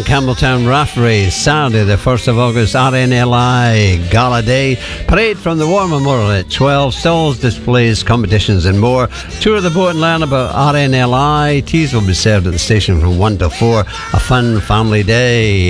Campbelltown Raft Race, Saturday the 1st of August, RNLI Gala Day. Parade from the War Memorial at 12. Stalls, displays, competitions and more. Tour the boat and learn about RNLI. Teas will be served at the station from 1 to 4. A fun family day.